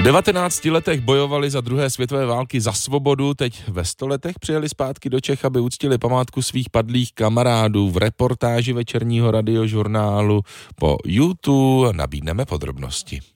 19 letech bojovali za druhé světové války za svobodu, teď ve 100 letech přijeli zpátky do Čech, aby uctili památku svých padlých kamarádů. V reportáži večerního radiožurnálu po YouTube nabídneme podrobnosti.